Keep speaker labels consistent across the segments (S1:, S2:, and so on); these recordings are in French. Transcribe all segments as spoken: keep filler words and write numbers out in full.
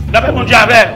S1: D'après mon Dieu avec.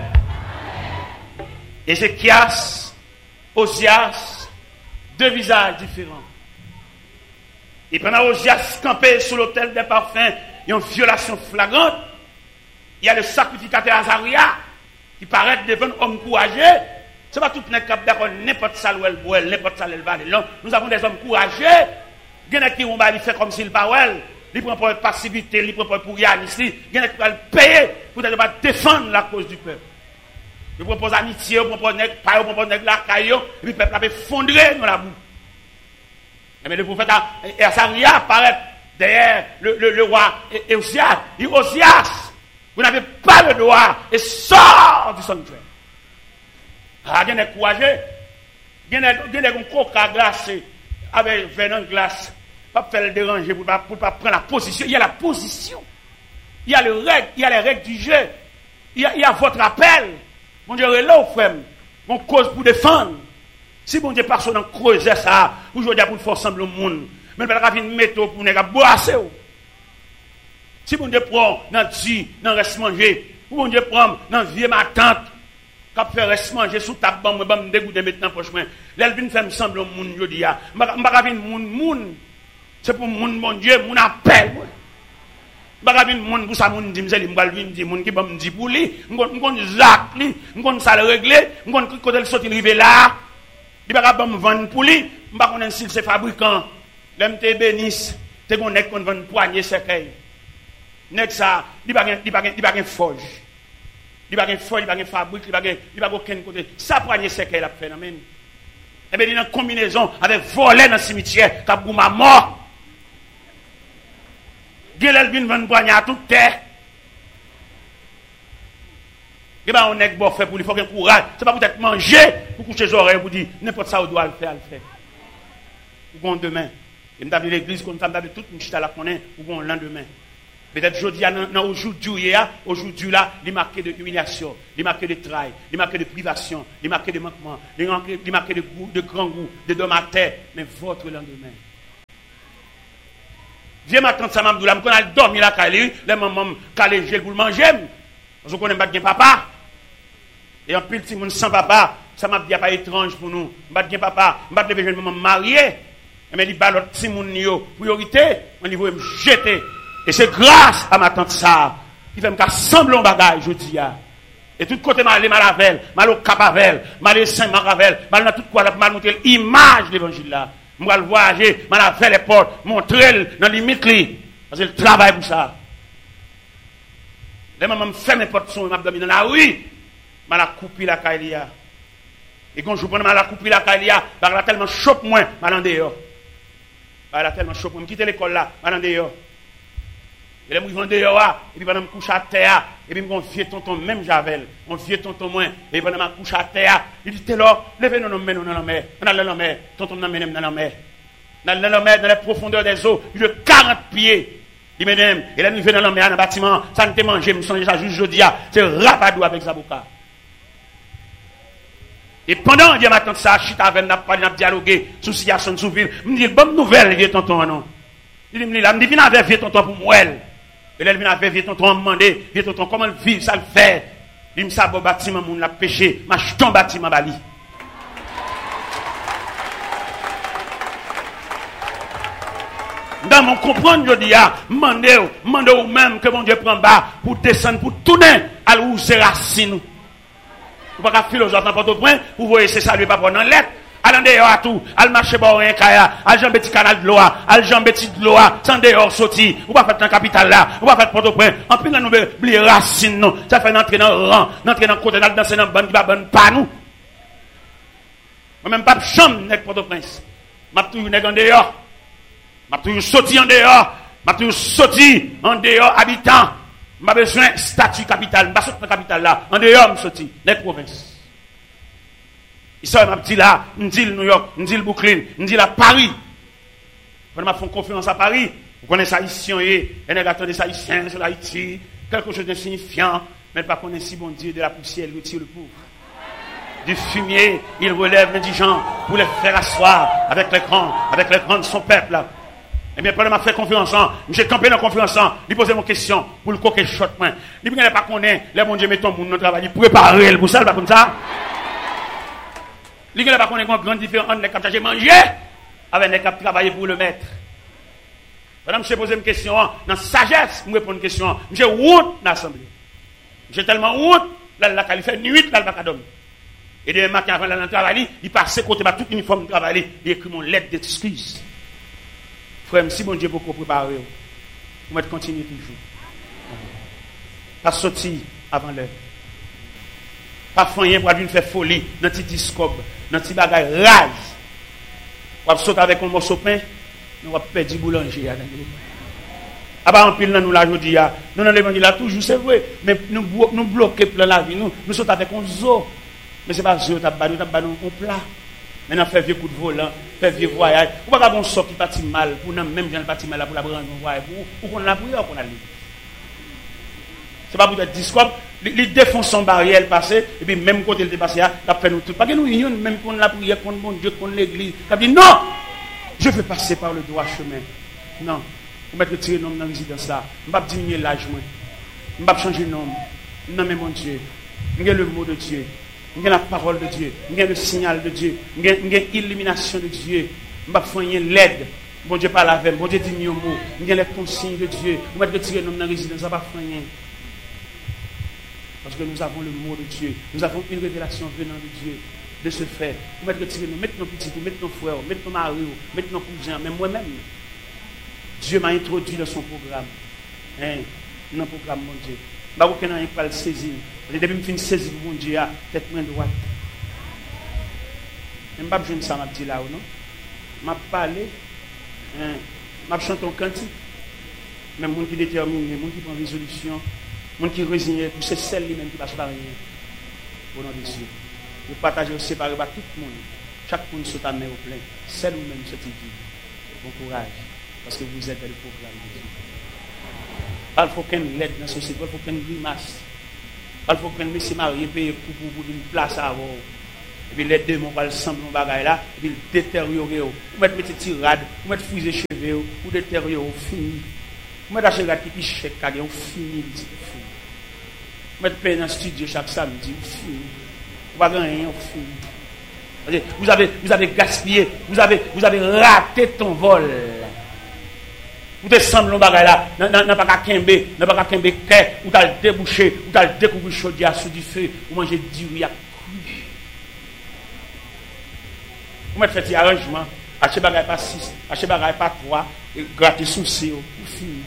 S1: Ézéchias, Osias, deux visages différents. Et pendant Osias campé sous l'autel des parfums, il y a une violation flagrante. Il y a le sacrificateur Azaria qui paraît devant un homme courageux. Ce n'est pas tout le monde qui est d'accord, n'importe ça où elle boit, n'importe ça où elle va. Nous avons des hommes courageux. Il y en a qui vont faire comme s'ils parlent. Ils prennent pour passivité, ils prennent pour rien ici. Il y en a qui vont payer pour défendre la cause du peuple. Ils proposent amitié, ils proposent pas, ils proposent la caillou, et puis le peuple a effondré dans la boue. Mais le prophète Azaria apparaît derrière le, le, le roi Osias. Il dit Osias, vous n'avez pas le droit et sort du sanctuaire. Ah, il y a des courageux. Il y a des coca glacés avec venant glace. Pas faire le déranger pour ne pas, pas prendre la position. Il y a la position. Il y a, le règle, il y a les règles du jeu. Il y a, il y a votre appel. Mon Dieu, est là au frère. On cause pour défendre. Si mon Dieu personne en creuser ça, aujourd'hui pour faire ensemble le monde. Mais il va une méthode pour ne boisser. Si mon Dieu prend dans le dans reste manger, ou mon Dieu prend dans vieux ma tante, qui fait reste manger sous ta bande, je vais me dégoûter maintenant prochainement. L'elvin fait me semble le monde aujourd'hui. Je ne vais pas monde monde. C'est pour monde mon Dieu, mon appel. Je ne vais pas monde pour ça monde dit, je vais dire monde qui va me dire pour lui, je vais Jacques lui, je vais ça le régler, je vais côté le sortir arriver là. Il va pas me vendre pour lui, je ne vais pas connaître si c'est fabricant. L'M T bénisse, tu connais qu'on vend poignée cercueil. Net ça, il va il va il va forge. Il va forge, il va fabrique, il va il va aucun côté. Ça poignée cercueil la phénomène. Et bien il y a une combinaison avec voler dans le cimetière, qui a boum à mort. Gélel vient vendre poignée à toute terre. Et bien on est bon fait pour lui, il faut qu'il courage. C'est pas peut-être manger pour coucher les oreilles pour dire n'importe ça où doit le faire, le faire. Pour demain. Et nous avons l'église, comme nous avons toute une chita la connaît, pour le lendemain. Peut-être aujourd'hui, aujourd'hui, aujourd'hui là, il est marqué de humiliation, il est marqué de travail, il est marqué de privation, il est marqué de manquement, il est marqué de, goût, de grand goût, de dom à terre, mais votre lendemain. Viens ma tante Samam Doula, quand elle dormi là, les mamans, quand les gels pour manger, parce qu'on n'aime pas papa. Et en plus, si on sans papa, ça m'a dit pas étrange pour nous. Je ne papa, je ne vais pas maman mariée. Mais il balot si mon yo priorité, on niveau me jeter. Et c'est grâce à ma tante ça qui fait me sembler un bagage je dis a. Et tout côté mal mal avec, mal au Capavel, mal Saint Maravel, mal dans tout quoi mal montrer l'image de l'évangile là. Moi le voyager, mal avec les portes, montrer dans limite li parce que le travail pour ça. Les maman me fait mes portes son m'a dormi dans la rue, mal a coupé la caïlia. Et quand je prends mal a coupé la caïlia, par là tellement chope moins mal en dehors. Elle a tellement choqué. Je quitte l'école là, je vais dehors. Et là, je vais dehors, et puis pendant que je me couche à terre, et puis je me vieux tonton, même Javel, mon vieux tonton moins, et pendant que je me couche à terre, il dit, t'es là, levez-nous dans la mer, dans la mer, tonton dans la mer, dans la mer, dans les profondeurs des eaux, il de quarante pieds. Il me dit, et là, nous venons dans la mer, dans le bâtiment, ça ne te mange, je me sens déjà juste jeudi, c'est rapadou avec Zabouka. Et pendant que je m'attends ça, je suis avec n'a pas dialogué sur situation de sous-ville. Je me dis, bonne nouvelle, vieux tonton, non. Il me dit, là, je me dis, viens avec vieux tonton pour moi. Et là, il vient avec vieux tonton, me demander, vieux tonton, comment le vivre, ça le fait. Il me dit, ça, bon bâtiment, mon l'a péché, ma jeton bâtiment, bali. Dans mon comprendre, je dis, ah, demandez, demandez ou même que mon Dieu prend bas pour descendre, pour tourner à l'où c'est racine. Vous ne pouvez pas philosophe n'importe au point, vous voyez, c'est ça, lui, pas prendre dans lettre. Allez dehors à tout, allez marcher par un kaya, allez jambe petit canal de l'eau, allez jambe petit de l'eau, sans dehors sorti, vous pas faire dans la capitale là, vous pas faire porte au point. En plus, nous oublier racine, non. Ça fait entrer dans le rang, entrer dans le côté, danser dans le ban qui va bonne pas nous. Moi-même, pas de chambre, n'est porte au prince. M'a toujours nèg en dehors. M'a toujours sorti en dehors. M'a toujours sorti en dehors, habitant. M'a besoin statut capital, m'a sorti dans la capitale là, en dehors, m'a sorti, les provinces. Ici, m'a dit là, m'a dit New York, m'a dit le Brooklyn, m'a dit là Paris. Quand m'a fait confiance à Paris, vous connaissez haïtien, et les gars attendent haïtiens sur l'Haïti, quelque chose de signifiant, mais pas connaître si bon Dieu de la poussière, il retire le pauvre. Du fumier, il relève l'indigent pour les faire asseoir avec les grands, avec les grands de son peuple là. Eh bien, pendant que je fais conférence, je campé dans la conférence, il posait mon question pour le coquet shot. Il ne pas connaître, les bon Dieu met ton monde dans le travail, il préparer pour ça, pas comme ça. Il ne pas connaître une grande différence entre les capteurs manger avec les capteurs travailler pour le maître. Madame, je pose une question, dans sagesse, je réponds une question. J'ai honte dans l'assemblée. J'ai tellement honte, là, là, il fait nuit, là, il va pas dormir. Et demain matin, avant d'aller travailler, il passe côté par tout uniforme de travail, il écrit mon lettre d'excuse. Frère, si bon Dieu beaucoup préparé, vous mettez continuer toujours. Pas sortir avant l'heure. Pas faire pour faire folie dans petit discob, dans petit bagage rage. Vous sauter avec un morceau de pain, nous allons perdre du boulanger. Ah bah en pile nous la jodi a. Nous dans l'évangile là toujours c'est vrai, mais nous nous bloquer plan la vie nous, nous sautons avec un zoo. Mais c'est pas zoo t'a ba nous t'a ba nous on plat. Maintenant faire vieux coup de volant, faire vieux voyage. Ou pas bon sort qui parti mal pour nous même bien parti mal là pour la prendre un voyage pour pour qu'on la prière qu'on a lu. C'est pas pour être discours, il défonce son barrière passé et puis même côté il dépassé là, il fait nous tout. Parce que nous union même qu'on la prière contre mon Dieu, contre l'église. Il dit non. Je vais passer par le droit chemin. Non. Je vais retirer le nom dans la résidence là. Je ne vais pas diminuer l'âge. Je ne vais pas changer le nom. Non, mais mon Dieu. J'ai le mot de Dieu. J'ai la parole de Dieu. J'ai le signal de Dieu. J'ai l'illumination de Dieu. Je ne vais pas faire l'aide. Bon Dieu parle avec moi. Bon Dieu dit mieux mot. J'ai les consignes de Dieu. Je vais retirer le nom dans la résidence. Je ne vais pas faire rien. Parce que nous avons le mot de Dieu. Nous avons une révélation venant de Dieu. De ce fait, nous mettons retirer, nous mettons nos petits, nous mettons nos frères, nous mettons nos maris, nous mettons nos cousins, même moi-même. Dieu m'a introduit dans son programme. Hein, dans le programme, mon Dieu. Je ne sais pas si je le saisir. Depuis que je finis de saisir mon Dieu, tête main droite. Je ne sais pas si ça m'a dit là ou non. Je m'a parlé. Je m'a chanté un cantique. Même les gens qui déterminent, les gens qui prennent résolution, les gens qui résignent, c'est celle même qui passe par rien. Au nom de Dieu. Vous partagez séparé par tout le monde. Chaque monde se ta main au plein. Celle ou même ce qui dit. Bon courage. Parce que vous êtes dans le programme de Dieu. Il faut qu'une lettre dans la société. Il faut qu'une grimace. Il faut qu'un monsieur marié paye pour pour une place à avoir. Et puis les deux mon va ensemble dans bagaille là. Et puis détériorer. Vous mettez mettre tirade. Vous mettez friser cheveux. Vous détériorer. Fini. Vous mettez acheter gâteau qui chèque. Vous fini. Vous mettez payer dans le studio chaque samedi. Fini. Vous avez rien. Vous avez, vous avez gaspillé, vous avez, vous avez raté ton vol. Vous descendez dans le bagage là, n'a pas qu'à quimber, n'a pas qu'à quimber, ou t'as le débouché, ou t'as le découvert chaudière sous du feu, ou manger du riz à cru. Vous mettez fait arrangement, achetez bagage pas six, achetez bagage pas trois, et grattez souci, vous finissez.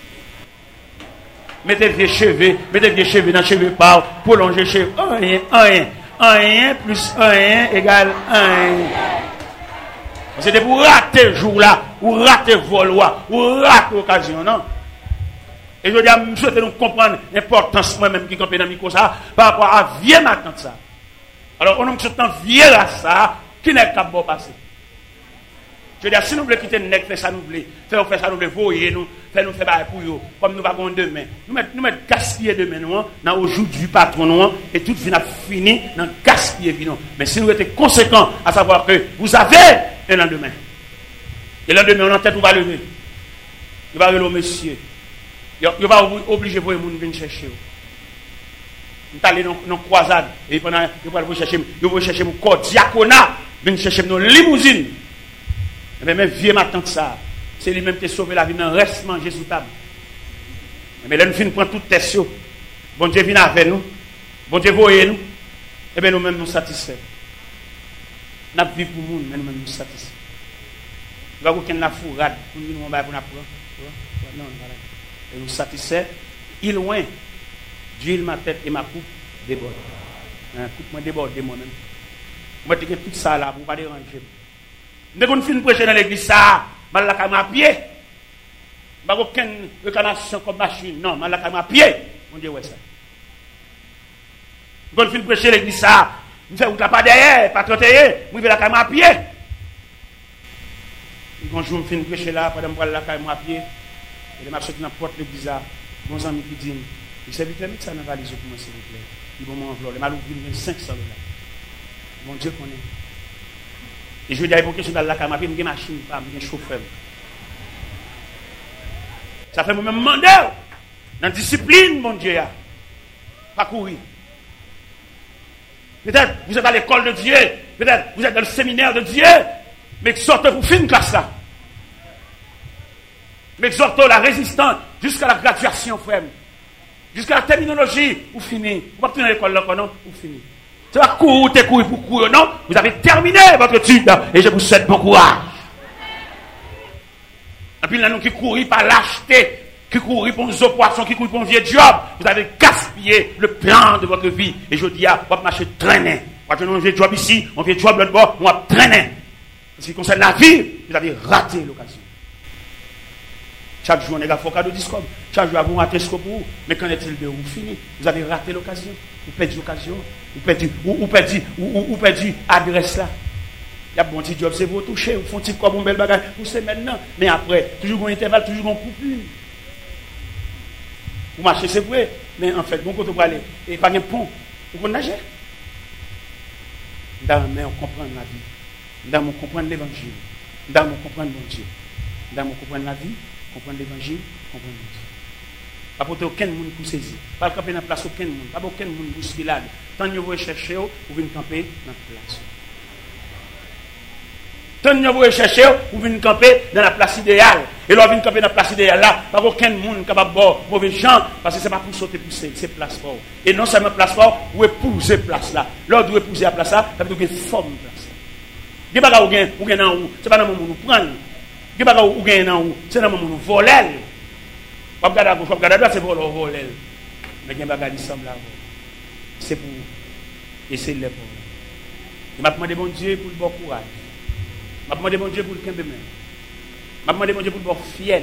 S1: Mettez vieux cheveux, mettez vieux cheveux dans cheveux par, prolonger cheveux, rien, rien. un plus un égale un. C'était pour rater le jour là, ou rater le vol, ou rater l'occasion, non? Et je dis à souhaite nous comprendre l'importance moi-même qui campé dans le micro ça, par rapport à vieux matin ça. Alors, on nous souhaite vieux là ça, qui n'est qu'à bon passer. Je veux dire, si nous voulons quitter le nec, faire ça nous voulons, faire ça nous voulons, voyer nous, faire nous faire pour eux, comme nous avons demain. Nous mettons nous mettre gaspiller demain, nous, dans aujourd'hui patron, nous, et tout vient fini dans gaspiller, nous. Mais si nous étions conséquents, à savoir que vous avez un lendemain. Et le lendemain, on a tête, on va lever. Il va lever au monsieur. Il va obliger pour les gens de venir chercher. Nous allons aller dans une croisade, et pendant, il va chercher, il va chercher mon corps diaconat, venir chercher nos limousines. Mais même vieux ma tante ça, c'est lui-même qui a sauvé la vie, mais reste manger sous table. Mais là, nous finissons prendre toute tête. Bon Dieu vient avec nous. Bon Dieu voyez nous. Et bien nous-mêmes nous satisfaits. Nous vivons pour nous, mais nous-mêmes nous satisfaits. Nous n'avons aucune la fourrade pour nous nous pour nous non, voilà. Et nous satisfaits. Il loin, d'huile ma tête et ma coupe déborde. La coupe m'a débordé moi-même. Moi, je dis tout ça là pour ne pas déranger. Dès qu'on finit de prêcher dans l'église, ça, je vais à pied. Je n'ai aucune réclamation comme machine. Non, je vais à pied. Mon Dieu, ouais ça. Dès qu'on finit de prêcher dans l'église, ça, je fais route là pas derrière, pas trotter, je vais à pied. Quand je finis de prêcher là, pendant que je vais à pied, et je sorti dans la porte de l'église, mon ami qui dit, il s'est vite mettre ça dans la valise pour moi, s'il vous plaît. Il va m'envoler. Il m'a ouvert cinq cents dollars. Mon Dieu connaît. Et je vais dire pour question dans la caméra, j'ai une machine, pas un chauffeur. Ça fait moi-même demander dans la discipline, mon Dieu. Pas courir. Peut-être vous êtes à l'école de Dieu. Peut-être vous êtes dans le séminaire de Dieu. Mais sortez pour finir une classe là. Mais exhortez la résistance jusqu'à la graduation, frère. Jusqu'à la terminologie, vous finissez. Vous ne pouvez pas à l'école là, non? Vous finissez. C'est pas courir, t'es courir pour courir, non? Vous avez terminé votre étude et je vous souhaite bon courage. Et puis là, nous qui courons par lâcheté, qui courent pour nos poissons, qui courent pour un vieux job, vous avez gaspillé le plan de votre vie. Et je dis, ah, on va marcher traîner. On va un vieux job ici, on vieux job l'autre bord, on va traîner. En ce qui concerne la vie, vous avez raté l'occasion. Chaque jour, on est là, il faut cadeau discours. Chaque jour, vous ratez ce que vous. Mais qu'en est-il de vous fini? Vous avez raté l'occasion. Vous perdez l'occasion. Vous perdez, vous, vous perdez, vous, vous perdez l'adresse là. Il y a un bon petit job, c'est vous toucher. Vous font un petit comme un bel bagage. Vous savez maintenant. Mais après, toujours un intervalle, toujours un coupure. Vous marchez, c'est vrai. Mais en fait, bon côté pour aller. Et pas un pont. Vous pouvez nager. Dans mais on comprend la vie. Dans on comprend l'évangile. Dans on comprend mon Dieu. Dans on comprend la vie. Comprendre l'évangile, comprendre le Dieu. Pas pour aucun monde pour saisir. Pas camper dans la place aucun monde. Pas aucun monde pour bousculade. Tant que vous cherchez, vous venez camper dans la place. Tant que vous cherchez, vous venez camper dans la place idéale. Et là, vous venez camper dans la place idéale là. Pas aucun monde capable de boire mauvais gens. Parce que ce n'est pas pour sauter pour c'est place fort. Et non seulement place fort, vous épousez place là. Là, vous épousez la place là, ça veut dire que vous forme place là. Vous n'avez pas de gain dans où. Ce n'est pas dans le moment où vous prenez. Qui va ou gagner dans où c'est dans le moment où voler pas regarder à gauche pas regarder à droite c'est voler voler mais qui va semble là c'est pour essayer de le pour il m'a demandé bon Dieu pour le bon courage m'a demandé bon Dieu pour le camp même m'a demandé bon Dieu pour le bon fiel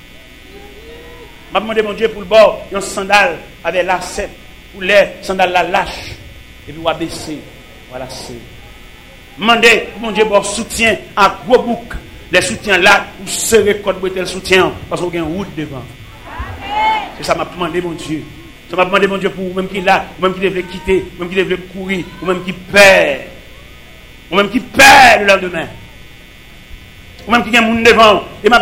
S1: m'a demandé bon Dieu pour le bon un sandal avec lacet pour les sandales la lâche et puis on va baisser voilà c'est demandez bon Dieu pour soutien à gros bouc. Les soutiens là, vous serez code le soutien parce qu'on a une route devant. C'est ça m'a demandé mon Dieu. Ça m'a demandé mon Dieu pour vous-même qui est là, vous-même qui devez quitter, vous-même qui devez courir, vous-même qui perd, vous-même qui perd le lendemain. Vous-même qui a un monde devant. Et